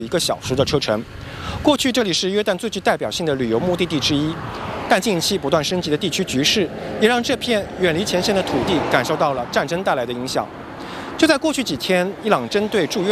1个小时的车程。过去这里是约旦最具代表性的旅游目的地之一，但近期不断升级的地区局势，也让这片远离前线的土地感受到了战争带来的影响。就在过去几天，伊朗针对驻约